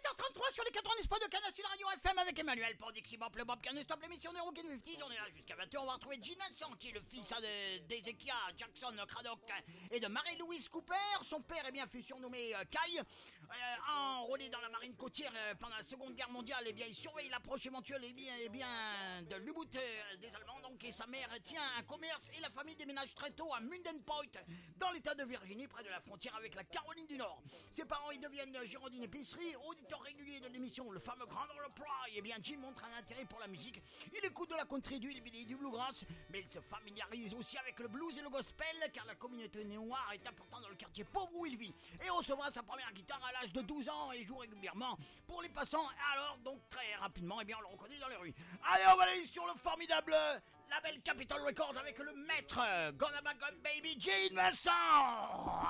7h33 sur les 90 points de Canal sur la radio FM avec Emmanuel pour Dixie Bop, le Bob Canal Stop, l'émission des Rockin' 50. On est là jusqu'à 20h. On va retrouver Gina Vincent, qui est le fils d'Ezekiah Jackson Craddock et de Marie-Louise Cooper. Son père fut surnommé Kai. Enrôlé dans la marine côtière pendant la Seconde Guerre mondiale, il surveille l'approche éventuelle de l'U-boot des Allemands. Donc, et sa mère tient un commerce et la famille déménage très tôt à Munden Point, dans l'état de Virginie, près de la frontière avec la Caroline du Nord. Ses parents deviennent Géraldine Épicerie, auditeur régulier de l'émission Le fameux Grand Ole Opry. Jim montre un intérêt pour la musique. Il écoute de la country, du hillbilly, du bluegrass, mais il se familiarise aussi avec le blues et le gospel, car la communauté noire est importante dans le quartier pauvre où il vit. Et recevra sa première guitare à l'âge de 12 ans et joue régulièrement pour les passants. Alors, donc, très rapidement, on le reconnaît dans les rues. Allez, on va aller sur le formidable label Capitol Records avec le maître Gonna Back Up Baby, Gene Vincent.